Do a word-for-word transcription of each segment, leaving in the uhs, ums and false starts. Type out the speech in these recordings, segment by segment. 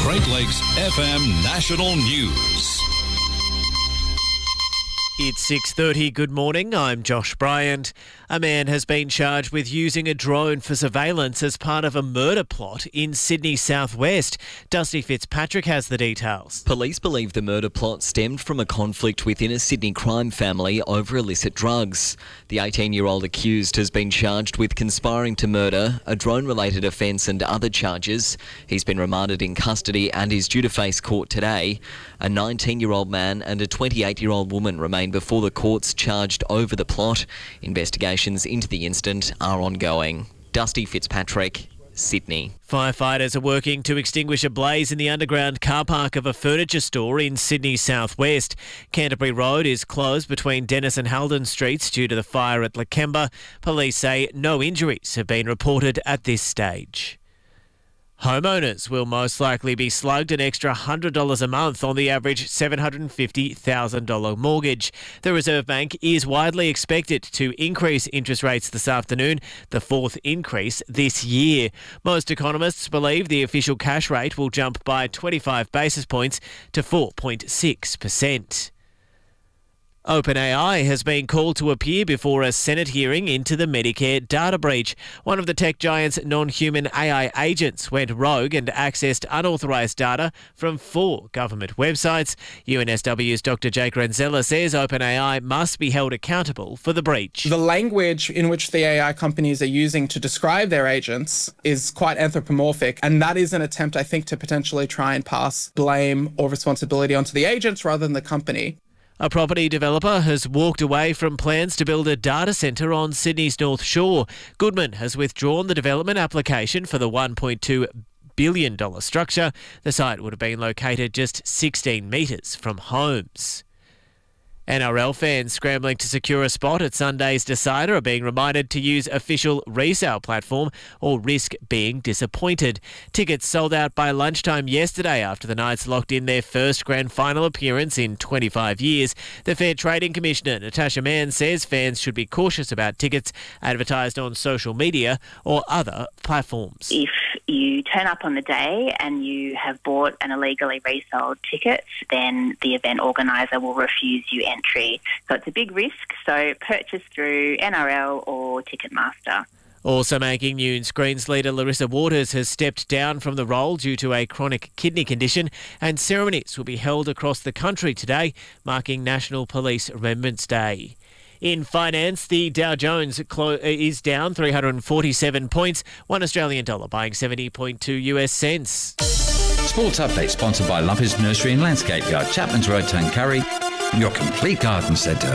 Great Lakes F M National News. It's six thirty. Good morning. I'm Josh Bryant. A man has been charged with using a drone for surveillance as part of a murder plot in Sydney southwest. Dusty Fitzpatrick has the details. Police believe the murder plot stemmed from a conflict within a Sydney crime family over illicit drugs. The eighteen-year-old accused has been charged with conspiring to murder, a drone-related offence and other charges. He's been remanded in custody and is due to face court today. A nineteen-year-old man and a twenty-eight-year-old woman remain before the courts charged over the plot. Investigations into the incident are ongoing. Dusty Fitzpatrick, Sydney. Firefighters are working to extinguish a blaze in the underground car park of a furniture store in Sydney southwest. Canterbury Road is closed between Dennis and Halden Streets due to the fire at Lakemba. Police say no injuries have been reported at this stage. Homeowners will most likely be slugged an extra one hundred dollars a month on the average seven hundred fifty thousand dollars mortgage. The Reserve Bank is widely expected to increase interest rates this afternoon, the fourth increase this year. Most economists believe the official cash rate will jump by twenty-five basis points to four point six percent. OpenAI has been called to appear before a Senate hearing into the Medicare data breach. One of the tech giant's non-human A I agents went rogue and accessed unauthorised data from four government websites. U N S W's Doctor Jake Renzella says OpenAI must be held accountable for the breach. The language in which the A I companies are using to describe their agents is quite anthropomorphic, and that is an attempt, I think, to potentially try and pass blame or responsibility onto the agents rather than the company. A property developer has walked away from plans to build a data centre on Sydney's North Shore. Goodman has withdrawn the development application for the one point two billion dollars structure. The site would have been located just sixteen metres from homes. N R L fans scrambling to secure a spot at Sunday's Decider are being reminded to use official resale platform or risk being disappointed. Tickets sold out by lunchtime yesterday after the Knights locked in their first grand final appearance in twenty-five years. The Fair Trading Commissioner, Natasha Mann, says fans should be cautious about tickets advertised on social media or other platforms. If you turn up on the day and you have bought an illegally resold ticket, then the event organiser will refuse you entry. So it's a big risk, so purchase through N R L or Ticketmaster. Also making news, Greens leader Larissa Waters has stepped down from the role due to a chronic kidney condition, and ceremonies will be held across the country today, marking National Police Remembrance Day. In finance, the Dow Jones clo- is down three hundred forty-seven points, one Australian dollar buying seventy point two US cents. Sports update sponsored by Lumpers Nursery and Landscape Yard, Chapman's Road, Tuncurry, your complete garden centre.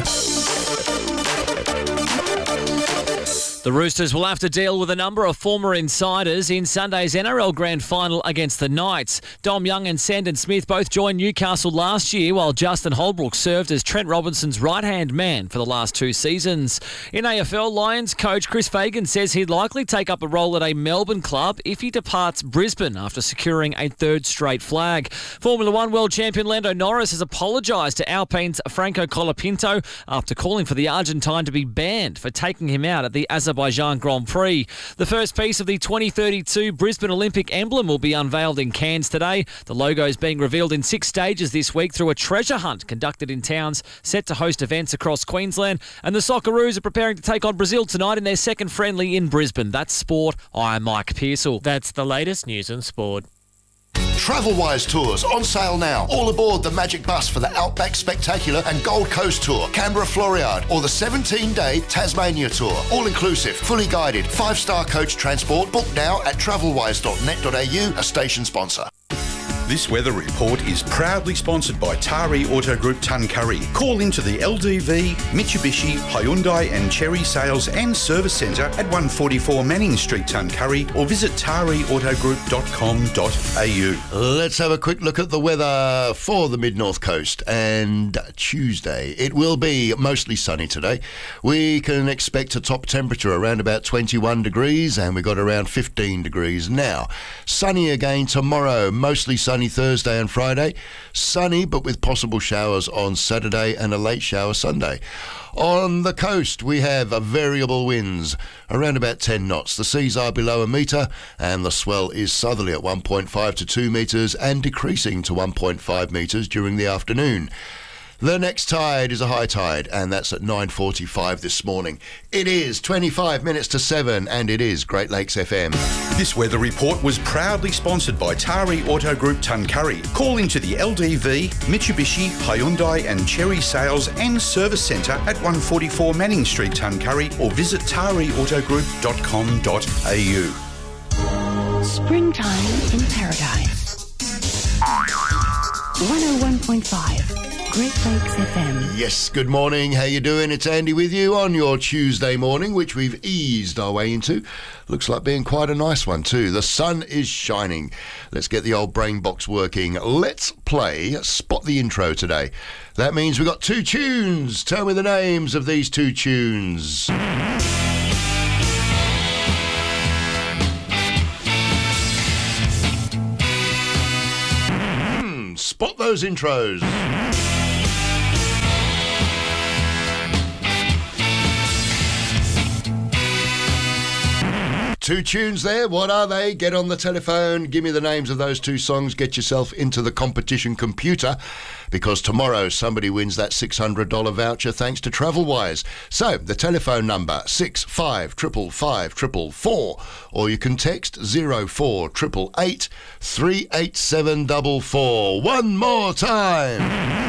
The Roosters will have to deal with a number of former insiders in Sunday's N R L Grand Final against the Knights. Dom Young and Sandon Smith both joined Newcastle last year, while Justin Holbrook served as Trent Robinson's right-hand man for the last two seasons. In A F L, Lions coach Chris Fagan says he'd likely take up a role at a Melbourne club if he departs Brisbane after securing a third straight flag. Formula One world champion Lando Norris has apologised to Alpine's Franco Colapinto after calling for the Argentine to be banned for taking him out at the Azerbaijan Azerbaijan Grand Prix. The first piece of the twenty thirty-two Brisbane Olympic emblem will be unveiled in Cairns today. The logo is being revealed in six stages this week through a treasure hunt conducted in towns set to host events across Queensland. And the Socceroos are preparing to take on Brazil tonight in their second friendly in Brisbane. That's sport. I'm Mike Pearsall. That's the latest news and sport. Travelwise Tours on sale now. All aboard the Magic Bus for the Outback Spectacular and Gold Coast Tour, Canberra Floriade, or the seventeen-day Tasmania Tour. All inclusive, fully guided, five-star coach transport. Book now at travelwise dot net dot a u, a station sponsor. This weather report is proudly sponsored by Tari Auto Group Tuncurry. Call into the L D V, Mitsubishi, Hyundai and Chery Sales and Service Centre at one forty-four Manning Street, Tuncurry, or visit tari auto group dot com dot a u. Let's have a quick look at the weather for the Mid-North Coast. And Tuesday, it will be mostly sunny today. We can expect a top temperature around about twenty-one degrees, and we've got around fifteen degrees now. Sunny again tomorrow, mostly sunny. sunny Thursday and Friday. Sunny, but with possible showers on Saturday and a late shower Sunday. On the coast, we have a variable winds, around about ten knots. The seas are below a metre, and the swell is southerly at one point five to two metres and decreasing to one point five metres during the afternoon. The next tide is a high tide, and that's at nine forty-five this morning. It is twenty-five minutes to seven, and it is Great Lakes F M. This weather report was proudly sponsored by Tari Auto Group Tuncurry. Call into the L D V, Mitsubishi, Hyundai and Cherry Sales and Service Centre at one forty-four Manning Street, Tuncurry, or visit tari auto group dot com dot a u. Springtime in Paradise. one oh one point five. Great Lakes F M. Yes, good morning. How you doing? It's Andy with you on your Tuesday morning, which we've eased our way into. Looks like being quite a nice one too. The sun is shining. Let's get the old brain box working. Let's play Spot the Intro today. That means we've got two tunes. Tell me the names of these two tunes. Hmm, spot those intros. Two tunes there. What are they? Get on the telephone. Give me the names of those two songs. Get yourself into the competition computer, because tomorrow somebody wins that six hundred dollars voucher thanks to TravelWise. So the telephone number six five five five five four four, or you can text zero four eight eight eight three eight seven four four. One more time.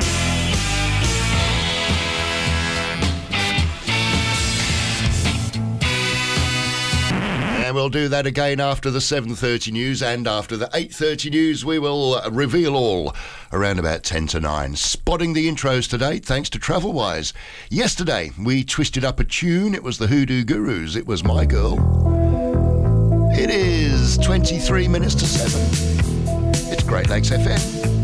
And we'll do that again after the seven thirty news, and after the eight thirty news we will reveal all around about ten to nine. Spotting the intros today thanks to TravelWise. Yesterday we twisted up a tune. It was the Hoodoo Gurus. It was My Girl. It is twenty-three minutes to seven. It's Great Lakes F M.